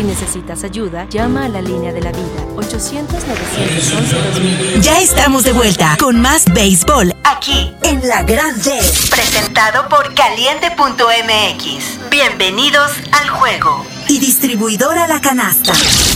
Si necesitas ayuda, llama a la línea de la vida, 800-911-2000. Ya estamos de vuelta con más béisbol aquí en La Gran D. Presentado por Caliente.mx. Bienvenidos al juego. Y distribuidora La Canasta.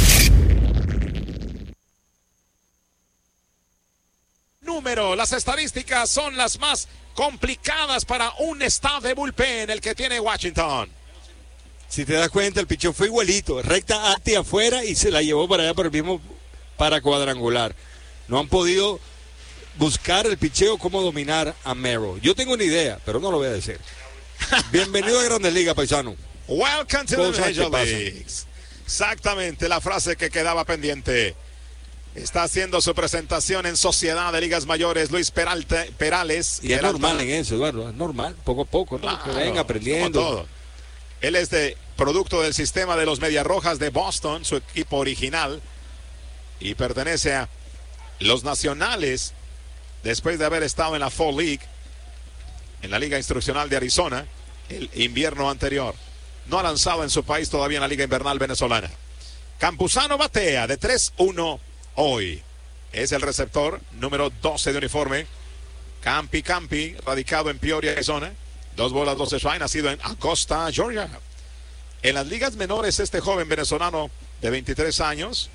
Las estadísticas son las más complicadas para un staff de bullpen, el que tiene Washington. Si te das cuenta, el pichón fue igualito, recta hacia afuera y se la llevó para allá por el mismo para cuadrangular. No han podido buscar el picheo cómo dominar a Merrill. Yo tengo una idea, pero no lo voy a decir. Bienvenido a Grandes Ligas, paisano. Welcome to the Major Leagues. Exactamente, la frase que quedaba pendiente. Está haciendo su presentación en Sociedad de Ligas Mayores Luis Perales. Y es normal en eso, Eduardo, es normal, poco a poco, ¿no? Claro, que ven aprendiendo. Todo. Él es producto del sistema de los Medias Rojas de Boston, su equipo original, y pertenece a los Nacionales después de haber estado en la Fall League, en la Liga Instruccional de Arizona, el invierno anterior. No ha lanzado en su país todavía en la Liga Invernal venezolana. Campuzano batea de 3-1 hoy. Es el receptor número 12 de uniforme. Campi, radicado en Peoria, Arizona. 2 bolas, 12 strikes, nacido en Augusta, Georgia. En las ligas menores, este joven venezolano de 23 años,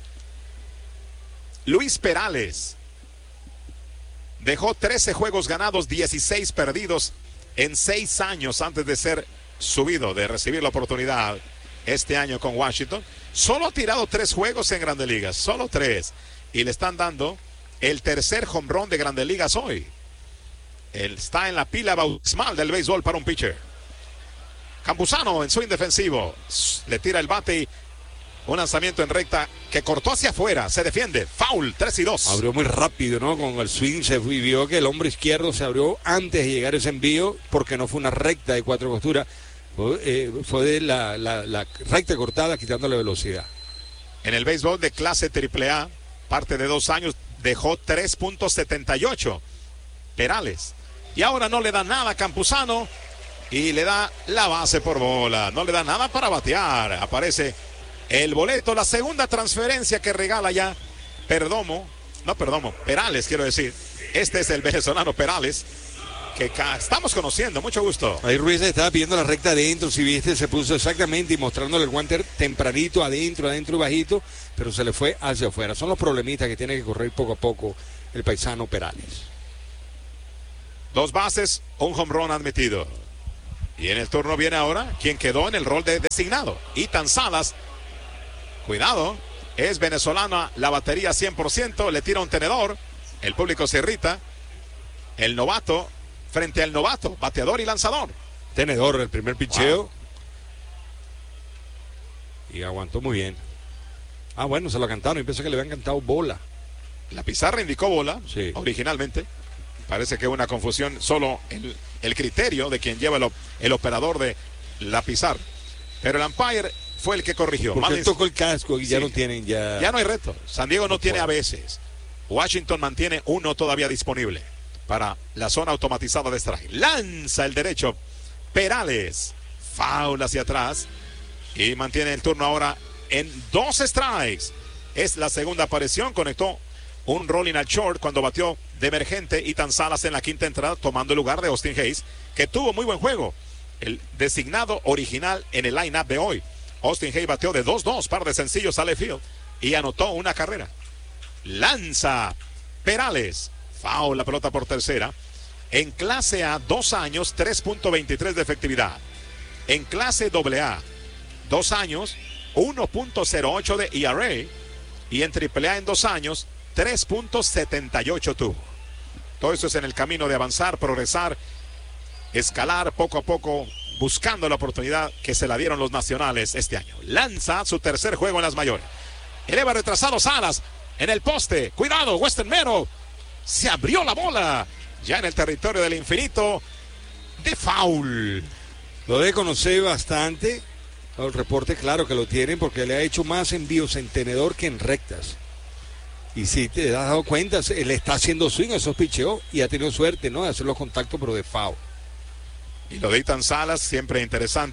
Luis Perales, dejó 13 juegos ganados, 16 perdidos en 6 años antes de ser subido, de recibir la oportunidad este año con Washington. Solo ha tirado 3 juegos en Grandes Ligas, solo 3. Y le están dando el tercer home run de Grandes Ligas hoy. Él está en la pila bautismal del béisbol para un pitcher. Campuzano en swing defensivo. Le tira el bate y un lanzamiento en recta que cortó hacia afuera. Se defiende. Foul, 3-2. Abrió muy rápido, ¿no? Con el swing se vio que el hombre izquierdo se abrió antes de llegar ese envío porque no fue una recta de 4 costuras. Fue de la recta cortada quitándole velocidad. En el béisbol de clase AAA, parte de 2 años, dejó 3.78 Perales. Y ahora no le da nada a Campuzano y le da la base por bola. No le da nada para batear. Aparece el boleto, la segunda transferencia que regala ya Perales, quiero decir. Este es el venezolano Perales, que estamos conociendo, mucho gusto. Ahí Ruiz estaba pidiendo la recta adentro, si viste, se puso exactamente y mostrándole el guante tempranito, adentro y bajito, pero se le fue hacia afuera. Son los problemitas que tiene que correr poco a poco el paisano Perales. 2 bases, un home run admitido. Y en el turno viene ahora quien quedó en el rol de designado, Ethan Salas. Cuidado, es venezolana la batería 100%, le tira un tenedor, el público se irrita. El novato frente al novato, bateador y lanzador. Tenedor, el primer picheo. Wow. Y aguantó muy bien. Bueno, se lo cantaron. Y pensé que le habían cantado bola. La pizarra indicó bola, sí, originalmente. Parece que una confusión solo el criterio de quien lleva el operador de la pizarra. Pero el umpire fue el que corrigió. Porque él tocó el casco y ya no tienen Ya no hay reto. San Diego no tiene a veces. Washington mantiene uno todavía disponible para la zona automatizada de strike. Lanza el derecho Perales. Foul hacia atrás. Y mantiene el turno ahora en 2 strikes. Es la segunda aparición. Conectó un rolling al short cuando batió de emergente Ethan Salas en la quinta entrada, tomando el lugar de Austin Hayes, que tuvo muy buen juego. El designado original en el line-up de hoy. Austin Hayes bateó de 2-2, par de sencillos a left field y anotó una carrera. Lanza Perales. Foul, la pelota por tercera. En clase A, 2 años, 3.23 de efectividad. En clase AA, 2 años, 1.08 de ERA. Y en AAA en 2 años, 3.78 tuvo. Todo eso es en el camino de avanzar, progresar, escalar poco a poco, buscando la oportunidad que se la dieron los nacionales este año. Lanza su tercer juego en las mayores. Eleva retrasado Salas en el poste. Cuidado, Western Meadow. Se abrió la bola. Ya en el territorio del infinito. De foul. Lo debe conocer bastante. El reporte, claro que lo tienen, porque le ha hecho más envíos en tenedor que en rectas. Y si te has dado cuenta, él está haciendo swing a esos picheos y ha tenido suerte, ¿no?, de hacer los contactos, pero de foul. Y lo de Ethan Salas, siempre interesante.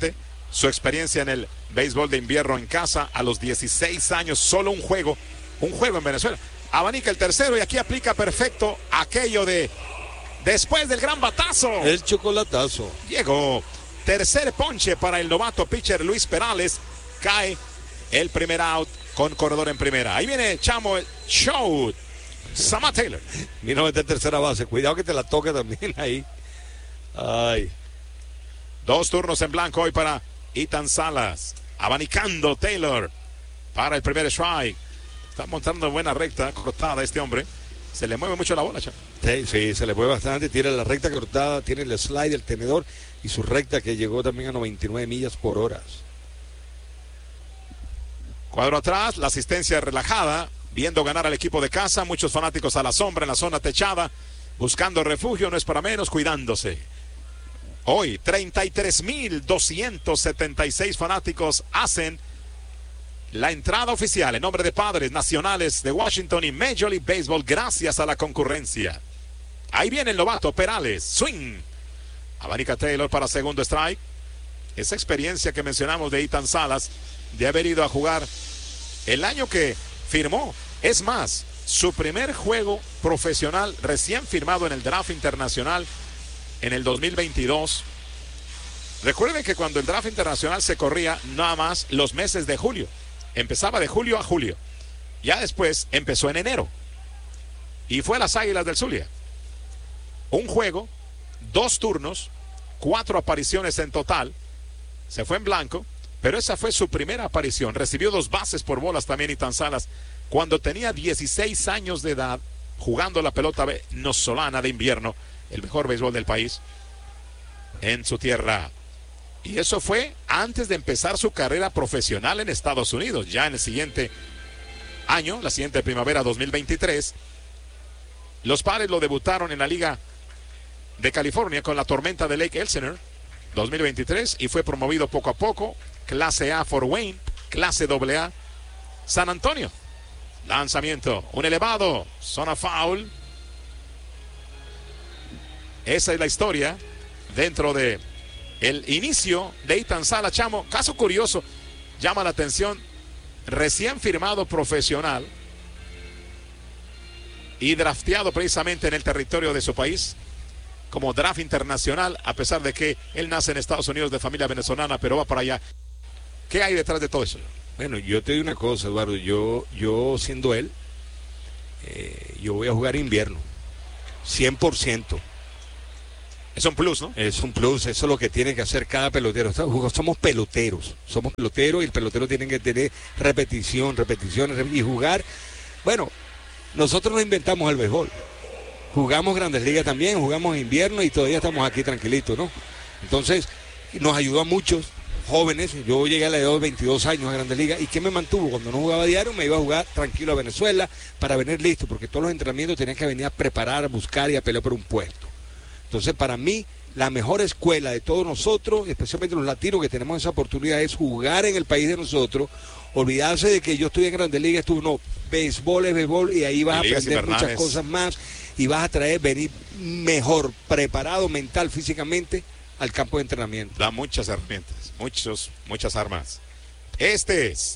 su experiencia en el béisbol de invierno en casa a los 16 años, solo un juego en Venezuela. Abanica el tercero y aquí aplica perfecto aquello de después del gran batazo. El chocolatazo. Llegó. Tercer ponche para el novato pitcher Luis Perales. Cae el primer out con corredor en primera. Ahí viene Chamo, el show. Sama Taylor. Vino a meter tercera base. Cuidado que te la toque también ahí. Ay. 2 turnos en blanco hoy para Ethan Salas. Abanicando Taylor para el primer strike. Está montando buena recta cortada este hombre. Se le mueve mucho la bola, Chamo. Sí, se le mueve bastante. Tiene la recta cortada, tiene el slide, el tenedor y su recta que llegó también a 99 millas por hora. Cuadro atrás, la asistencia relajada, viendo ganar al equipo de casa, muchos fanáticos a la sombra en la zona techada, buscando refugio, no es para menos, cuidándose. Hoy, 33,276 fanáticos hacen la entrada oficial en nombre de Padres Nacionales de Washington y Major League Baseball, gracias a la concurrencia. Ahí viene el novato Perales, swing. Abanica Taylor para segundo strike. Esa experiencia que mencionamos de Ethan Salas, de haber ido a jugar el año que firmó. Es más, su primer juego profesional recién firmado en el draft internacional en el 2022. Recuerden que cuando el draft internacional se corría nada más los meses de julio. Empezaba de julio a julio. Ya después empezó en enero. Y fue a las Águilas del Zulia. Un juego, 2 turnos, 4 apariciones en total. Se fue en blanco, pero esa fue su primera aparición. Recibió 2 bases por bolas también Ethan Salas cuando tenía 16 años de edad, jugando la pelota venezolana de invierno, el mejor béisbol del país, en su tierra. Y eso fue antes de empezar su carrera profesional en Estados Unidos. Ya en el siguiente año, la siguiente primavera 2023, los Padres lo debutaron en la Liga de California con la tormenta de Lake Elsinore 2023 y fue promovido poco a poco. Clase A Fort Wayne, clase AA San Antonio. Lanzamiento, un elevado, zona foul. Esa es la historia dentro de el inicio de Ethan Salas, Chamo. Caso curioso, llama la atención, recién firmado profesional y drafteado precisamente en el territorio de su país como draft internacional, a pesar de que él nace en Estados Unidos de familia venezolana, pero va para allá. ¿Qué hay detrás de todo eso? Bueno, yo te digo una cosa, Eduardo, yo siendo él, yo voy a jugar invierno, 100%. Es un plus, ¿no? Es un plus, eso es lo que tiene que hacer cada pelotero. Somos peloteros y el pelotero tiene que tener repeticiones y jugar. Bueno, nosotros no inventamos el béisbol. Jugamos Grandes Ligas también, jugamos invierno y todavía estamos aquí tranquilitos, ¿no? Entonces, nos ayudó a muchos jóvenes. Yo llegué a la edad de 22 años a Grandes Ligas. ¿Y qué me mantuvo? Cuando no jugaba diario, me iba a jugar tranquilo a Venezuela para venir listo, porque todos los entrenamientos tenían que venir a preparar, a buscar y a pelear por un puesto. Entonces, para mí, la mejor escuela de todos nosotros, especialmente los latinos que tenemos esa oportunidad, es jugar en el país de nosotros. Olvidarse de que yo estoy en Grandes Ligas, béisbol es béisbol, y ahí vas a aprender muchas cosas más y vas a venir mejor preparado mental, físicamente al campo de entrenamiento. Da muchas herramientas, muchas armas. Este es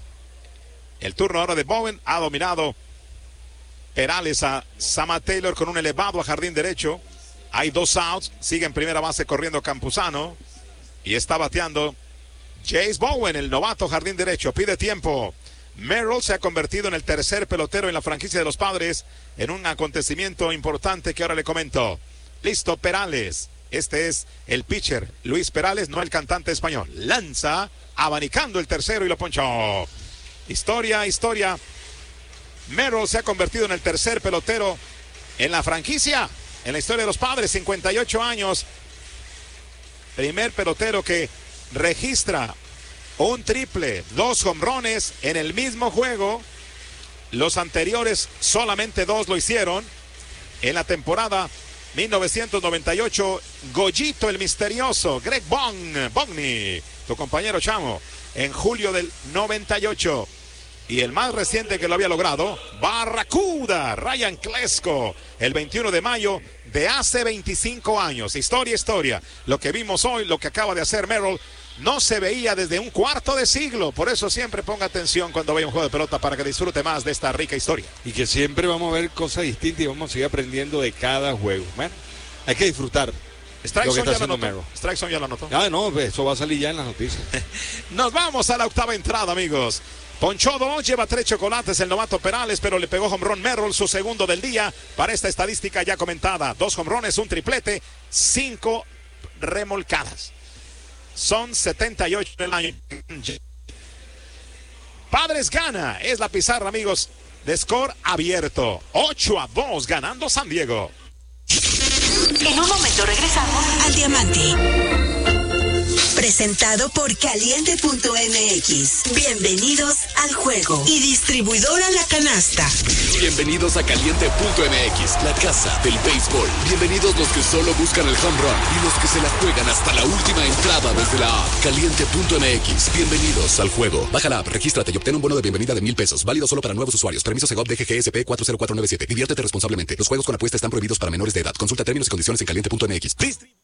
el turno ahora de Bowen. Ha dominado Perales a Sama Taylor con un elevado a jardín derecho. Hay 2 outs, sigue en primera base corriendo Campuzano y está bateando Jace Bowen, el novato jardín derecho. Pide tiempo. Merrill se ha convertido en el tercer pelotero en la franquicia de los Padres en un acontecimiento importante que ahora le comento. Listo, Perales. Este es el pitcher Luis Perales, no el cantante español. Lanza, abanicando el tercero y lo ponchó. Historia. Merrill se ha convertido en el tercer pelotero en la franquicia, en la historia de los Padres, 58 años. Primer pelotero que registra un triple, 2 jonrones en el mismo juego. Los anteriores solamente 2 lo hicieron. En la temporada 1998, Goyito el misterioso, Greg Bongney, tu compañero Chamo, en julio del 98. Y el más reciente que lo había logrado, Barracuda, Ryan Klesko, el 21 de mayo de hace 25 años. Historia. Lo que vimos hoy, lo que acaba de hacer Merrill no se veía desde un cuarto de siglo. Por eso siempre ponga atención cuando vaya un juego de pelota para que disfrute más de esta rica historia. Y que siempre vamos a ver cosas distintas y vamos a seguir aprendiendo de cada juego. Bueno, hay que disfrutar. Strikeson ya lo anotó. Ah, no, eso va a salir ya en las noticias. Nos vamos a la octava entrada, amigos. Ponchó 2, lleva 3 chocolates el novato Perales, pero le pegó home run Merrill, su segundo del día. Para esta estadística ya comentada, 2 home runs, un triplete, 5 remolcadas. Son 78 en el año. Padres gana, es la pizarra, amigos, de score abierto. 8-2 ganando San Diego. En un momento regresamos al Diamante. Presentado por Caliente.mx. Bienvenidos al juego. Y distribuidora La Canasta. Bienvenidos a Caliente.mx, la casa del béisbol. Bienvenidos los que solo buscan el home run y los que se la juegan hasta la última entrada desde la app. Caliente.mx. Bienvenidos al juego. Baja la app, regístrate y obtén un bono de bienvenida de $1,000. Válido solo para nuevos usuarios. Permiso Segov DGGSP 40497. Diviértete responsablemente. Los juegos con apuesta están prohibidos para menores de edad. Consulta términos y condiciones en Caliente.mx.